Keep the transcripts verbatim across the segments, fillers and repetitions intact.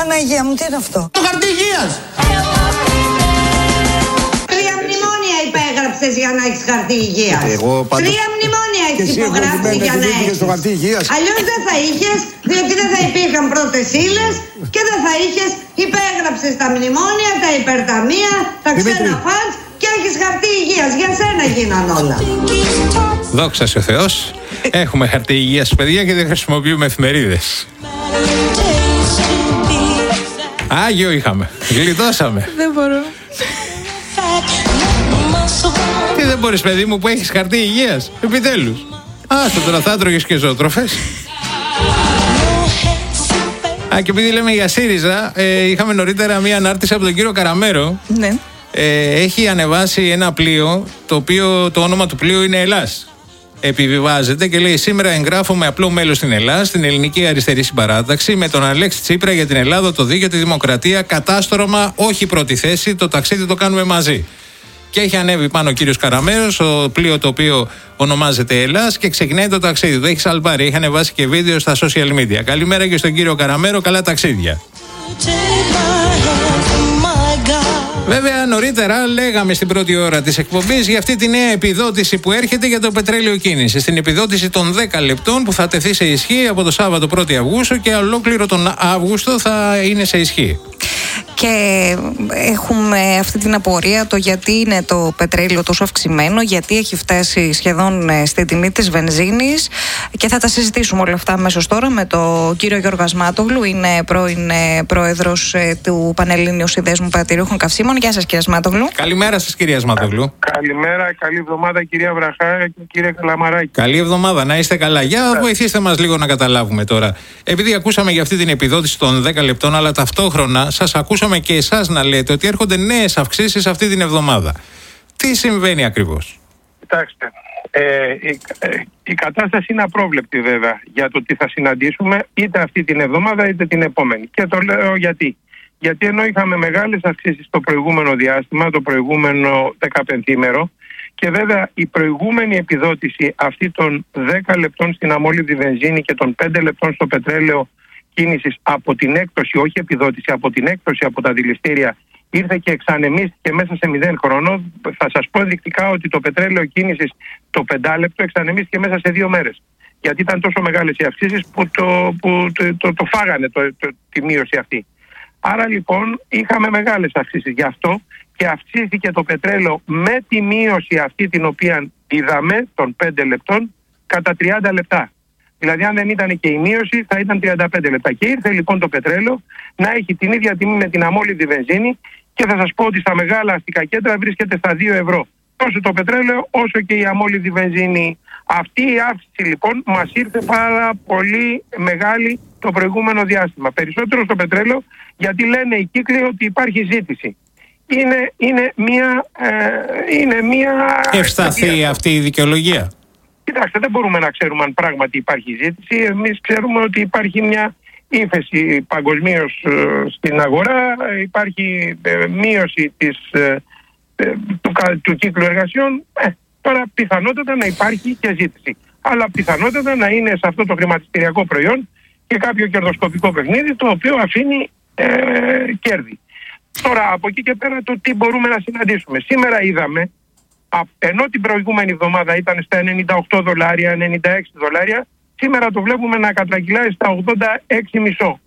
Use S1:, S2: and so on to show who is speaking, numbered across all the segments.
S1: Παναγία μου, τι είναι αυτό?
S2: Το χαρτί υγείας!
S3: Τρία μνημόνια υπέγραψες για να έχεις χαρτί υγείας.
S2: Εγώ πάντως...
S3: Τρία μνημόνια έχεις υπογράψει για να έχεις. Αλλιώς δεν θα είχες, διότι δεν θα υπήρχαν πρώτες ύλες και δεν θα είχες. Υπέγραψες τα μνημόνια, τα υπερταμεία, τα ξένα φαντς και έχεις χαρτί υγείας. Για σένα γίναν όλα.
S4: Δόξα σε ο Θεός. Έχουμε χαρτί υγείας, παιδιά, και δεν χρησιμοποιούμε εφημερίδες. Άγιο είχαμε. Γλιτώσαμε.
S5: Δεν μπορώ.
S4: Τι δεν μπορείς, παιδί μου, που έχεις χαρτί υγείας? Επιτέλους. Άστο τώρα, θα έτρωγες και ζωοτροφές. Α, και επειδή λέμε για ΣΥΡΙΖΑ, ε, είχαμε νωρίτερα μία ανάρτηση από τον κύριο Καραμέρο.
S5: Ναι.
S4: Ε, έχει ανεβάσει ένα πλοίο, το οποίο το όνομα του πλοίου είναι Ελλάς. Επιβιβάζεται και λέει: σήμερα εγγράφουμε απλό μέλος στην Ελλάδα, στην Ελληνική Αριστερή Συμπαράταξη, με τον Αλέξη Τσίπρα για την Ελλάδα, το δίκαιο, τη δημοκρατία. Κατάστρωμα, όχι πρώτη θέση. Το ταξίδι το κάνουμε μαζί. Και έχει ανέβει πάνω ο κύριος Καραμέρος, το πλοίο το οποίο ονομάζεται Ελλάς, και ξεκινάει το ταξίδι. Το έχει σαλπάρει. Έχει ανεβάσει και βίντεο στα social media. Καλημέρα και στον κύριο Καραμέρο, καλά ταξίδια. Βέβαια, νωρίτερα λέγαμε στην πρώτη ώρα της εκπομπής για αυτή τη νέα επιδότηση που έρχεται για το πετρέλαιο κίνηση. Στην επιδότηση των δέκα λεπτών που θα τεθεί σε ισχύ από το Σάββατο πρώτη Αυγούστου και ολόκληρο τον Αύγουστο θα είναι σε ισχύ.
S5: Και έχουμε αυτή την απορία το γιατί είναι το πετρέλαιο τόσο αυξημένο, γιατί έχει φτάσει σχεδόν στην τιμή της βενζίνης, και θα τα συζητήσουμε όλα αυτά αμέσως τώρα με τον κύριο Γιώργο Ασμάτογλου. Είναι πρώην πρόεδρος του Πανελλήνιου Συνδέσμου Παρατηρούχων Καυσίμων. Γεια σας, κύριε Ασμάτογλου.
S4: Καλημέρα σας, κύριε Ασμάτογλου.
S6: Καλημέρα, καλή εβδομάδα, κυρία Βραχά και κύριε Καλαμαράκη.
S4: Καλή εβδομάδα, να είστε καλά. Για βοηθήστε μας λίγο να καταλάβουμε τώρα. Επειδή ακούσαμε για αυτή την επιδότηση των δέκα λεπτών, αλλά ταυτόχρονα σας ακούσαμε και εσάς να λέτε ότι έρχονται νέες αυξήσεις αυτή την εβδομάδα. Τι συμβαίνει ακριβώς?
S6: Κοιτάξτε, ε, η, ε, η κατάσταση είναι απρόβλεπτη βέβαια για το τι θα συναντήσουμε είτε αυτή την εβδομάδα είτε την επόμενη. Και το λέω γιατί. Γιατί ενώ είχαμε μεγάλες αυξήσεις το προηγούμενο διάστημα, το προηγούμενο δεκαπενθήμερο, και βέβαια η προηγούμενη επιδότηση αυτή των δέκα λεπτών στην αμόλυβδη βενζίνη και των πέντε λεπτών στο πετρέλαιο κίνησης από την έκπτωση, όχι επιδότηση, από την έκπτωση από τα δηληστήρια, ήρθε και εξανεμίστηκε μέσα σε μηδέν χρόνο. Θα σας πω ενδεικτικά ότι το πετρέλαιο κίνησης το πεντάλεπτο εξανεμίστηκε μέσα σε δύο μέρες. Γιατί ήταν τόσο μεγάλες οι αυξήσεις που το, που το, το, το φάγανε το, το, τη μείωση αυτή. Άρα λοιπόν είχαμε μεγάλες αυξήσεις. Γι' αυτό και αυξήθηκε το πετρέλαιο με τη μείωση αυτή την οποία είδαμε των πέντε λεπτών κατά τριάντα λεπτά. Δηλαδή, αν δεν ήταν και η μείωση, θα ήταν τριάντα πέντε λεπτά. Και ήρθε λοιπόν το πετρέλαιο να έχει την ίδια τιμή με την αμόλυβδη βενζίνη, και θα σας πω ότι στα μεγάλα αστικά κέντρα βρίσκεται στα δύο ευρώ. Τόσο το πετρέλαιο όσο και η αμόλυβδη βενζίνη. Αυτή η αύξηση λοιπόν μας ήρθε πάρα πολύ μεγάλη το προηγούμενο διάστημα. Περισσότερο στο πετρέλαιο, γιατί λένε οι κύκλοι ότι υπάρχει ζήτηση. Είναι, είναι μια. Ε, είναι μια
S4: Ευσταθή αυτή η δικαιολογία?
S6: Κοιτάξτε, δεν μπορούμε να ξέρουμε αν πράγματι υπάρχει ζήτηση. Εμείς ξέρουμε ότι υπάρχει μια ύφεση παγκοσμίως ε, στην αγορά, υπάρχει ε, μείωση της, ε, ε, του, του κύκλου εργασιών. Ε, τώρα πιθανότατα να υπάρχει και ζήτηση. Αλλά πιθανότατα να είναι σε αυτό το χρηματιστηριακό προϊόν και κάποιο κερδοσκοπικό παιχνίδι το οποίο αφήνει ε, κέρδη. Τώρα από εκεί και πέρα το τι μπορούμε να συναντήσουμε. Σήμερα είδαμε, ενώ την προηγούμενη εβδομάδα ήταν στα ενενήντα οκτώ δολάρια, ενενήντα έξι δολάρια, σήμερα το βλέπουμε να κατρακυλάει στα ογδόντα έξι κόμμα πέντε.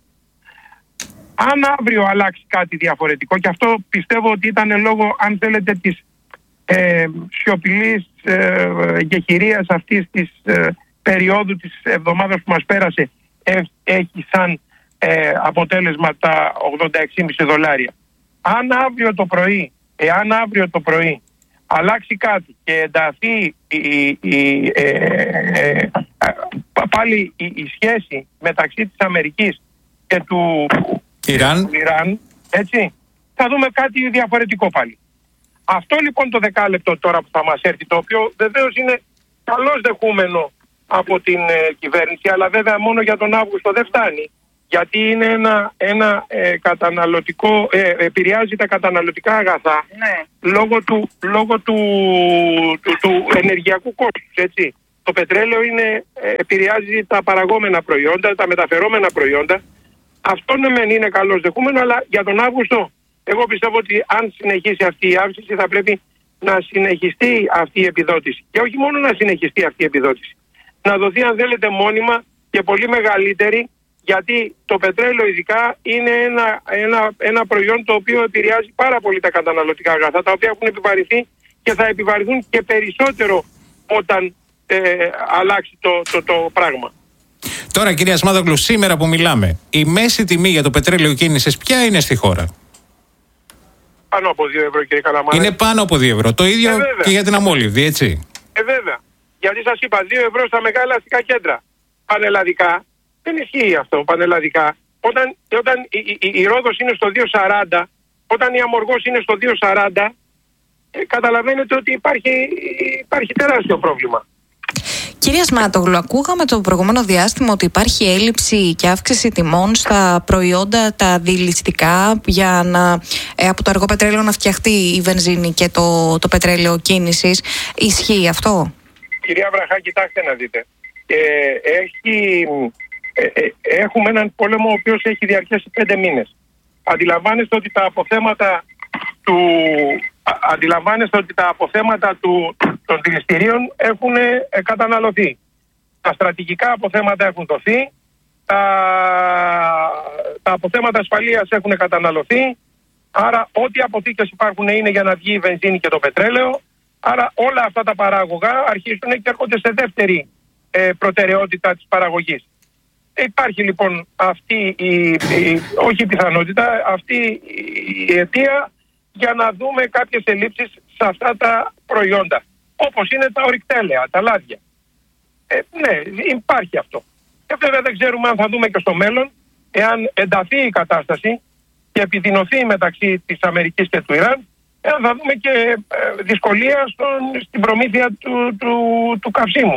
S6: Αν αύριο αλλάξει κάτι διαφορετικό, και αυτό πιστεύω ότι ήταν λόγω, αν θέλετε, της ε, σιωπηλής ε, γεχηρίας αυτής της ε, περίοδου της εβδομάδας που μας πέρασε, ε, έχει σαν ε, αποτέλεσμα τα ογδόντα έξι κόμμα πέντε δολάρια. Αν αύριο το πρωί, εάν αύριο το πρωί αλλάξει κάτι και ενταθεί η, η, ε, ε, πάλι η, η σχέση μεταξύ της Αμερικής και του
S4: Ιράν.
S6: του Ιράν, έτσι, θα δούμε κάτι διαφορετικό πάλι. Αυτό λοιπόν το δεκάλεπτο τώρα που θα μας έρθει, το οποίο βεβαίως είναι καλώς δεχούμενο από την ε, κυβέρνηση, αλλά βέβαια μόνο για τον Αύγουστο δεν φτάνει, γιατί είναι ένα, ένα ε, καταναλωτικό, ε, επηρεάζει τα καταναλωτικά αγαθά, ναι, λόγω, του, λόγω του, του, του ενεργειακού κόστους, έτσι. Το πετρέλαιο είναι, ε, επηρεάζει τα παραγόμενα προϊόντα, τα μεταφερόμενα προϊόντα, Αυτό ναι μεν είναι καλώς δεχούμενο, αλλά για τον Αύγουστο εγώ πιστεύω ότι αν συνεχίσει αυτή η αύξηση θα πρέπει να συνεχιστεί αυτή η επιδότηση. Και όχι μόνο να συνεχιστεί αυτή η επιδότηση, να δοθεί αν θέλετε μόνιμα και πολύ μεγαλύτερη, γιατί το πετρέλαιο ειδικά είναι ένα, ένα, ένα προϊόν το οποίο επηρεάζει πάρα πολύ τα καταναλωτικά αγαθά, τα οποία έχουν επιβαρυνθεί και θα επιβαρυνθούν και περισσότερο όταν ε, αλλάξει το, το, το πράγμα.
S4: Τώρα, κυρία Ασμάτογλου, σήμερα που μιλάμε, η μέση τιμή για το πετρέλαιο κίνησης ποια είναι στη χώρα?
S6: Πάνω από δύο ευρώ, κύριε Καλαμάρα.
S4: Είναι πάνω από δύο ευρώ. Το ίδιο ε, και για την αμόλυβδη, έτσι.
S6: Ε, βέβαια. Γιατί σας είπα, δύο ευρώ στα μεγάλα αστικά κέντρα. Πανελλαδικά δεν ισχύει αυτό. Πανελλαδικά, όταν, όταν η, η, η Ρόδος είναι στο δύο σαράντα, όταν η Αμοργός είναι στο δύο σαράντα, ε, καταλαβαίνετε ότι υπάρχει, υπάρχει τεράστιο πρόβλημα.
S5: Κυρία Σμάτογλου, ακούγαμε το προηγούμενο διάστημα ότι υπάρχει έλλειψη και αύξηση τιμών στα προϊόντα τα δηληστικά για να, ε, από το αργό πετρέλαιο να φτιαχτεί η βενζίνη και το, το πετρέλαιο κίνησης. Ισχύει αυτό?
S6: Κυρία Βραχά, κοιτάξτε να δείτε. Ε, έχει, ε, ε, έχουμε έναν πόλεμο ο οποίος έχει διαρκέσει πέντε μήνες. Αντιλαμβάνεστε ότι τα αποθέματα του... Αντιλαμβάνεστε ότι τα αποθέματα του, των δηληστηρίων έχουν ε, καταναλωθεί. Τα στρατηγικά αποθέματα έχουν δοθεί, τα, τα αποθέματα ασφαλείας έχουν καταναλωθεί, άρα ό,τι αποθήκες υπάρχουν είναι για να βγει η βενζίνη και το πετρέλαιο, άρα όλα αυτά τα παράγωγα αρχίζουν και έρχονται σε δεύτερη ε, προτεραιότητα της παραγωγής. Υπάρχει λοιπόν αυτή η, η όχι η πιθανότητα, αυτή η αιτία για να δούμε κάποιες ελλείψεις σε αυτά τα προϊόντα. Όπως είναι τα ορυκτέλεα, τα λάδια. Ε, ναι, υπάρχει αυτό. Και βέβαια δεν ξέρουμε αν θα δούμε και στο μέλλον, εάν ενταθεί η κατάσταση και επιδεινωθεί μεταξύ της Αμερικής και του Ιράν, εάν θα δούμε και ε, δυσκολία στον, στην προμήθεια του, του, του καυσίμου.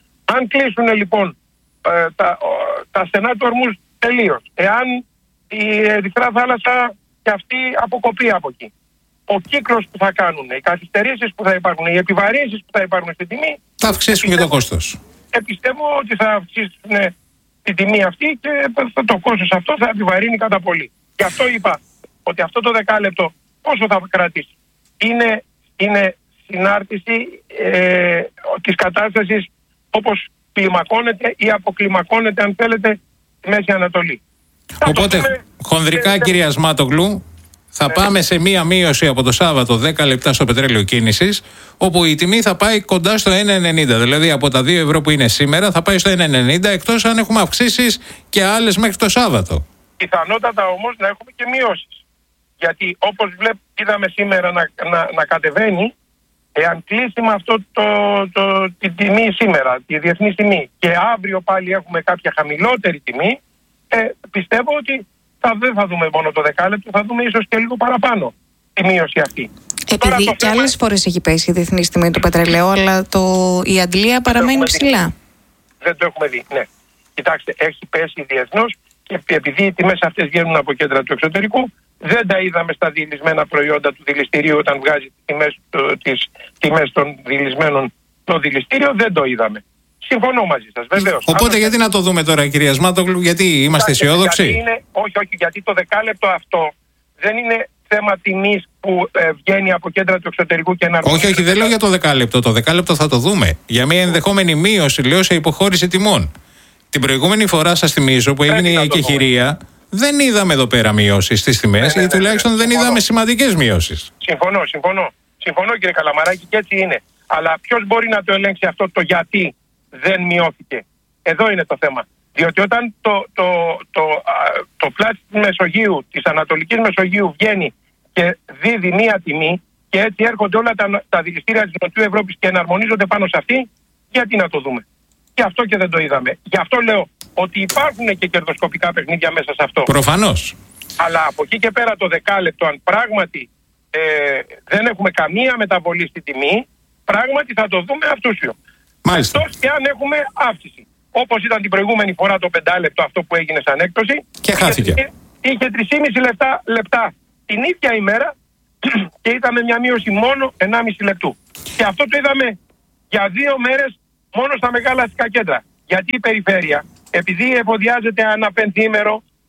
S6: Αν κλείσουν λοιπόν ε, τα, ο, τα στενά του Ορμούζ τελείως, εάν η Ερυθρά θάλασσα και αυτή αποκοπεί από εκεί, ο κύκλος που θα κάνουν, οι καθυστερήσεις που θα υπάρχουν, οι επιβαρύνσεις που θα υπάρχουν στην τιμή,
S4: θα αυξήσουν και το κόστος.
S6: Επιστεύω ότι θα αυξήσουν την τιμή αυτή και το κόστος αυτό θα επιβαρύνει κατά πολύ. Γι' αυτό είπα ότι αυτό το δεκάλεπτο πόσο θα κρατήσει. Είναι, είναι συνάρτηση ε, της κατάστασης όπως κλιμακώνεται ή αποκλιμακώνεται, αν θέλετε, στη Μέση Ανατολή.
S4: Οπότε, πούμε, χονδρικά, ε, κυρία Ασμάτογλου, θα ναι. πάμε σε μία μείωση από το Σάββατο δέκα λεπτά στο πετρέλαιο κίνησης, όπου η τιμή θα πάει κοντά στο ένα ενενήντα. Δηλαδή από τα δύο ευρώ που είναι σήμερα θα πάει στο ένα ενενήντα, εκτός αν έχουμε αυξήσεις και άλλες μέχρι το Σάββατο.
S6: Πιθανότατα όμως να έχουμε και μειώσεις. Γιατί όπως βλέπω, είδαμε σήμερα να, να, να κατεβαίνει, εάν κλείσει με αυτό το, το, την τιμή σήμερα, τη διεθνή τιμή, και αύριο πάλι έχουμε κάποια χαμηλότερη τιμή, ε, πιστεύω ότι θα, δεν θα δούμε μόνο το δεκάλεπτο, θα δούμε ίσως και λίγο παραπάνω τη μείωση αυτή.
S5: Επειδή και θέμα... άλλες φορές έχει πέσει η διεθνή τιμή του πετρελαίου, αλλά το... η αντλία παραμένει ψηλά.
S6: Δεν το έχουμε δει, ναι. Κοιτάξτε, έχει πέσει διεθνώς και επειδή οι τιμές αυτές βγαίνουν από κέντρα του εξωτερικού, δεν τα είδαμε στα δηλισμένα προϊόντα του δηληστηρίου όταν βγάζει τις τιμές, το, τις τιμές των δηλισμένων το δηληστήριο, δεν το είδαμε. Συμφωνώ μαζί σας, βεβαίως.
S4: Οπότε
S6: Άλλο
S4: γιατί να το δούμε τώρα, κυρία Σμάτογλου, γιατί είμαστε αισιόδοξοι?
S6: Είναι, όχι, όχι, γιατί το δεκάλεπτο αυτό δεν είναι θέμα τιμής που ε, βγαίνει από κέντρα του εξωτερικού και εναρμονίζεται.
S4: Όχι, όχι, δεν λέω για το δεκάλεπτο. Το δεκάλεπτο θα το δούμε. Για μια ενδεχόμενη μείωση, λέω, σε υποχώρηση τιμών. Την προηγούμενη φορά, σας θυμίζω, που έγινε η εκεχηρία, δεν είδαμε εδώ πέρα μειώσεις στις τιμές, ναι, ναι, ή τουλάχιστον ναι, ναι, ναι, δεν είδαμε σημαντικές μειώσεις.
S6: Συμφωνώ, συμφωνώ. Συμφωνώ, κύριε Καλαμαράκη, και έτσι είναι. Αλλά ποιος μπορεί να το ελέγξει αυτό το γιατί δεν μειώθηκε? Εδώ είναι το θέμα. Διότι όταν το, το, το, το, το πλάτη της Μεσογείου, της Ανατολικής Μεσογείου βγαίνει και δίδει μία τιμή και έτσι έρχονται όλα τα, τα δηληστήρια της Νοτιού Ευρώπης και εναρμονίζονται πάνω σε αυτή, γιατί να το δούμε? Και αυτό και δεν το είδαμε. Γι' αυτό λέω ότι υπάρχουν και κερδοσκοπικά παιχνίδια μέσα σε αυτό.
S4: Προφανώς.
S6: Αλλά από εκεί και πέρα το δεκάλεπτο, αν πράγματι ε, δεν έχουμε καμία μεταβολή στη τιμή, πράγματι θα το δούμε αυτούσιο.
S4: Μάλιστα.
S6: Εκτός και αν έχουμε αύξηση. Όπως ήταν την προηγούμενη φορά το πεντάλεπτο αυτό που έγινε σαν έκπτωση.
S4: Και χάθηκε.
S6: Είχε, είχε τρία κόμμα πέντε λεπτά την ίδια ημέρα και είδαμε μια μείωση μόνο ενάμιση λεπτού. Και αυτό το είδαμε για δύο μέρες μόνο στα μεγάλα αστικά κέντρα. Γιατί η περιφέρεια, επειδή εφοδιάζεται ανά πενθήμερο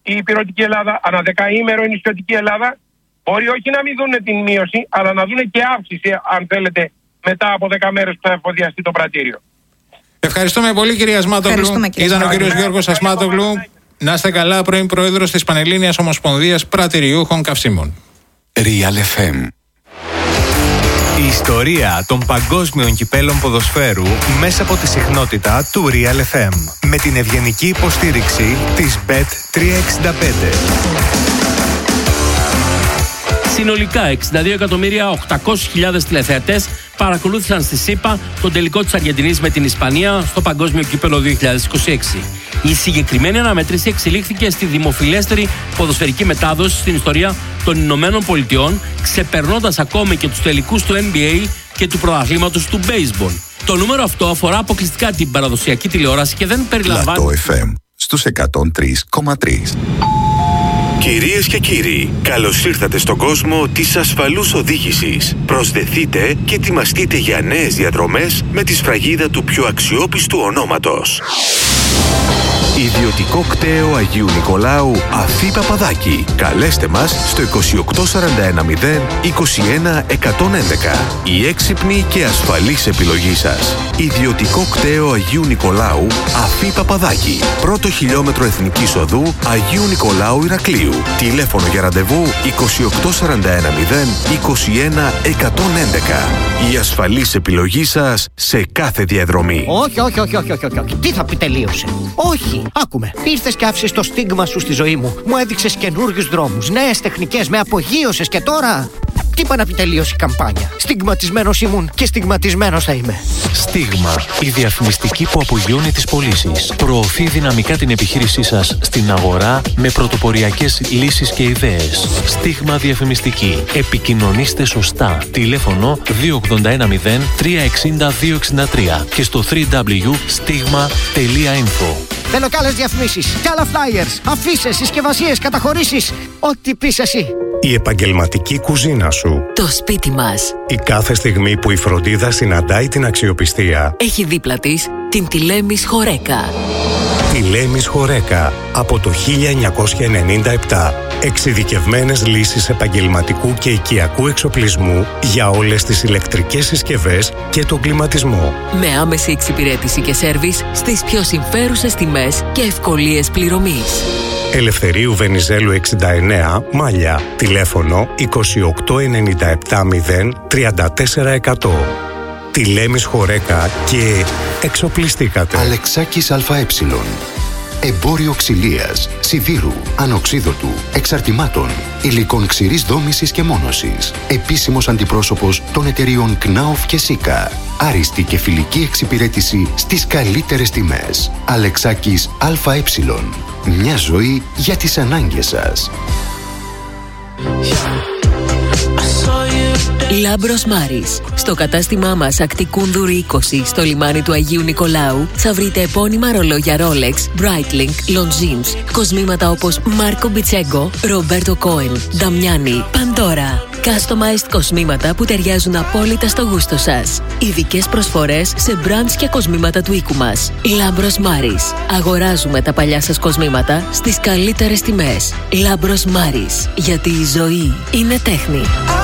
S6: η υπηρετική Ελλάδα, ανά δεκαήμερο η νησιωτική Ελλάδα. Μπορεί όχι να μην δουν την μείωση, αλλά να δουν και αύξηση, αν θέλετε, μετά από δέκα μέρες που θα εφοδιαστεί το πρατήριο.
S4: Ευχαριστούμε πολύ, κυρία Ασμάτογλου. Ήταν ο κύριος Γιώργος Ασμάτογλου. Να είστε καλά, πρώην πρόεδρος της Πανελλήνιας Ομοσπονδίας Πρατηριούχων Καυσίμων.
S1: Real εφ εμ. Η ιστορία των παγκόσμιων κυπέλων ποδοσφαίρου μέσα από τη συχνότητα του Real εφ εμ. Με την ευγενική υποστήριξη της μπετ τριακόσια εξήντα πέντε.
S2: Συνολικά εξήντα δύο εκατομμύρια οκτακόσιες χιλιάδες τηλεθεατές παρακολούθησαν στη ΣΥΠΑ τον τελικό της Αργεντινής με την Ισπανία στο Παγκόσμιο Κύπελλο δύο χιλιάδες είκοσι έξι. Η συγκεκριμένη αναμέτρηση εξελίχθηκε στη δημοφιλέστερη ποδοσφαιρική μετάδοση στην ιστορία των Ηνωμένων Πολιτειών, ξεπερνώντας ακόμη και τους τελικούς του N B A και του πρωταθλήματος του baseball. Το νούμερο αυτό αφορά αποκλειστικά την παραδοσιακή τηλεόραση και δεν περιλαμβάνει...
S7: Λατό εφ εμ στους εκατόν τρία κόμμα τρία.
S8: Κυρίες και κύριοι, καλώς ήρθατε στον κόσμο της ασφαλούς οδήγησης. Προσδεθείτε και ετοιμαστείτε για νέες διαδρομές με τη σφραγίδα του πιο αξιόπιστου ονόματος. Ιδιωτικό κτέο Αγίου Νικολάου Αφή Παπαδάκη. Καλέστε μας στο είκοσι οκτώ σαράντα ένα μηδέν είκοσι ένα εκατόν έντεκα. Η έξυπνη και ασφαλής επιλογή σας. Ιδιωτικό κτέο Αγίου Νικολάου Αφή Παπαδάκη. Πρώτο χιλιόμετρο Εθνικής Οδού Αγίου Νικολάου Ηρακλείου. Τηλέφωνο για ραντεβού είκοσι οκτώ σαράντα ένα μηδέν είκοσι ένα εκατόν έντεκα. Η ασφαλής επιλογή σας σε κάθε διαδρομή.
S9: Όχι, όχι, όχι, όχι, όχι, όχι. Τι θα πει τελείωσε. Όχι. Άκουμε. Ήρθες και άφησες το στίγμα σου στη ζωή μου. Μου έδειξες καινούριους δρόμους, νέες τεχνικές, με απογείωσες και τώρα. Τι είπα να πει τελείωσε η καμπάνια. Στιγματισμένος ήμουν και στιγματισμένος θα είμαι.
S10: Στίγμα. Η διαφημιστική που απογειώνει τις πωλήσεις. Προωθεί δυναμικά την επιχείρησή σας στην αγορά με πρωτοποριακές λύσεις και ιδέες. Στίγμα διαφημιστική. Επικοινωνήστε σωστά. Τηλέφωνο δύο ογδόντα ένα μηδέν τριακόσια εξήντα δύο εξήντα τρία και στο double-u double-u double-u τελεία stigma τελεία info.
S9: Θέλω κι άλλες διαφημίσεις, κι άλλα flyers, αφήσεις, συσκευασίες, καταχωρήσεις. Ό,τι πεις εσύ.
S11: Η επαγγελματική κουζίνα σου.
S12: Το σπίτι μας.
S11: Η κάθε στιγμή που η φροντίδα συναντάει την αξιοπιστία.
S12: Έχει δίπλα της την Τηλέμις Χορέκα.
S11: Τηλέμις Χορέκα από το χίλια εννιακόσια ενενήντα επτά. Εξειδικευμένες λύσεις επαγγελματικού και οικιακού εξοπλισμού για όλες τις ηλεκτρικές συσκευές και τον κλιματισμό.
S12: Με άμεση εξυπηρέτηση και σέρβις στις πιο συμφέρουσες τιμές και ευκολίες πληρωμής.
S11: Ελευθερίου Βενιζέλου εξήντα εννέα, Μάλια. Τηλέφωνο είκοσι οκτώ ενενήντα επτά μηδέν τριάντα τέσσερα εκατό. Τηλέμις Χορέκα και εξοπλιστήκατε.
S13: Αλεξάκης ΑΕ. Εμπόριο ξυλίας, σιδήρου, ανοξίδωτου, εξαρτημάτων, υλικών ξηρής δόμησης και μόνωσης. Επίσημος αντιπρόσωπος των εταιριών Κνάουφ και Σίκα. Άριστη και φιλική εξυπηρέτηση στις καλύτερες τιμές. Αλεξάκης ΑΕ. Μια ζωή για τις ανάγκες σας.
S12: Λάμπρος Μάρης. Στο κατάστημά μας Ακτικούνδουρη είκοσι στο λιμάνι του Αγίου Νικολάου θα βρείτε επώνυμα ρολόγια Rolex, Breitling, Longines, κοσμήματα όπως Μάρκο Μπιτσέγκο, Ρομπέρτο Κόεν, Νταμιάνι, Παντόρα. Customized κοσμήματα που ταιριάζουν απόλυτα στο γούστο σας. Ειδικές προσφορές σε brands και κοσμήματα του οίκου μας. Λάμπρος Μάρης. Αγοράζουμε τα παλιά σας κοσμήματα στις καλύτερες τιμές. Λάμπρος Μάρης. Γιατί η ζωή είναι τέχνη.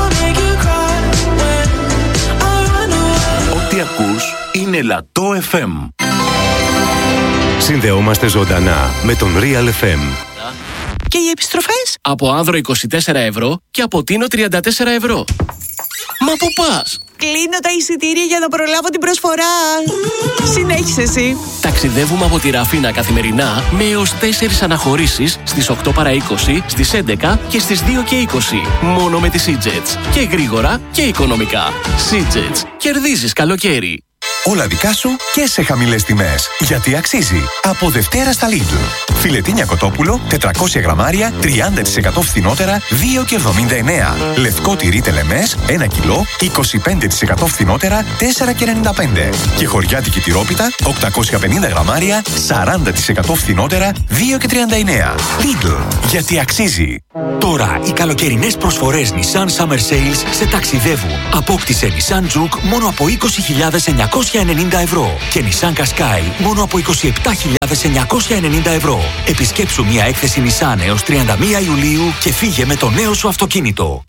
S8: Ό,τι ακούς είναι Λατό εφ εμ.
S1: Συνδεόμαστε ζωντανά με τον Real εφ εμ.
S14: Και οι επιστροφές?
S2: Από Άνδρο είκοσι τέσσερα ευρώ και από Τίνο τριάντα τέσσερα ευρώ. Μα πού πας?
S14: Κλείνω τα εισιτήρια για να προλάβω την προσφορά. Συνέχισε εσύ.
S2: Ταξιδεύουμε από τη Ραφίνα καθημερινά με έως τέσσερις αναχωρήσεις στις οκτώ παρά είκοσι, στις έντεκα και στις δύο και είκοσι. Μόνο με τη SeaJets. Και γρήγορα και οικονομικά. SeaJets. Κερδίζεις καλοκαίρι.
S7: Όλα δικά σου και σε χαμηλές τιμές. Γιατί αξίζει. Από Δευτέρα στα Lidl. Φιλετίνια κοτόπουλο, τετρακόσια γραμμάρια, τριάντα τοις εκατό φθηνότερα, δύο και εβδομήντα εννέα. Λευκό τυρί τελεμές, ένα κιλό, είκοσι πέντε τοις εκατό φθηνότερα, τέσσερα και ενενήντα πέντε. Και χωριάτικη τυρόπιτα, οκτακόσια πενήντα γραμμάρια, σαράντα τοις εκατό φθηνότερα, δύο και τριάντα εννέα. Lidl. Γιατί αξίζει.
S15: Τώρα οι καλοκαιρινές προσφορές Nissan Summer Sales σε ταξιδεύουν. Απόκτησε Nissan Juke μόνο από είκοσι χιλιάδες εννιακόσια εννιακόσια ενενήντα ευρώ και Nissan Qashqai μόνο από είκοσι επτά χιλιάδες εννιακόσια ενενήντα ευρώ. Επισκέψου μια έκθεση Nissan έως τριάντα μία Ιουλίου και φύγε με το νέο σου αυτοκίνητο.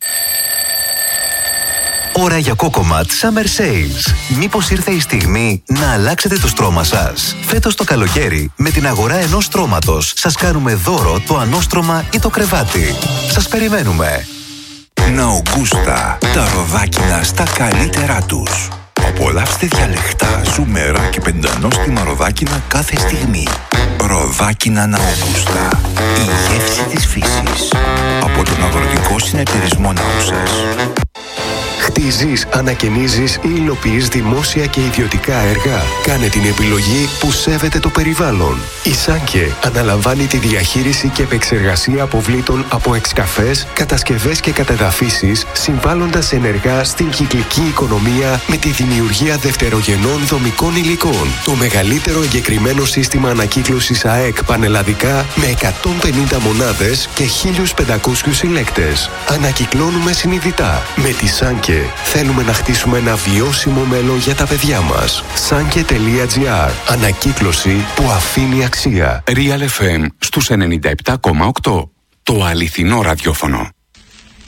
S16: Ώρα για Cocomat Summer Sales. Μήπως ήρθε η στιγμή να αλλάξετε το στρώμα σας? Φέτος το καλοκαίρι, με την αγορά ενός στρώματος, σας κάνουμε δώρο το ανώστρωμα ή το κρεβάτι. Σας περιμένουμε.
S17: Ναουγκούστα, τα ροδάκινα στα καλύτερά τους. Απολαύστε διαλεκτά, ζουμερά και πεντανόστιμα ροδάκινα κάθε στιγμή. Ροδάκινα Ναουγκούστα, η γεύση της φύσης. Από τον Αγροτικό Συνεταιρισμό Νάουσας.
S18: Χτίζεις, ανακαινίζεις ή υλοποιείς δημόσια και ιδιωτικά έργα? Κάνε την επιλογή που σέβεται το περιβάλλον. Η Σάνκε αναλαμβάνει τη διαχείριση και επεξεργασία αποβλήτων από εξκαφές, κατασκευές και κατεδαφίσεις, συμβάλλοντας ενεργά στην κυκλική οικονομία με τη δημιουργία δευτερογενών δομικών υλικών. Το μεγαλύτερο εγκεκριμένο σύστημα ανακύκλωσης ΑΕΚ πανελλαδικά με εκατόν πενήντα μονάδες και χίλιους πεντακόσιους συλλέκτες. Ανακυκλώνουμε συνειδητά. Με τη Σάνκε θέλουμε να χτίσουμε ένα βιώσιμο μέλλον για τα παιδιά μας. Sanke.gr. Ανακύκλωση που αφήνει αξία.
S19: Real εφ εμ στους ενενήντα επτά κόμμα οκτώ. Το αληθινό ραδιόφωνο.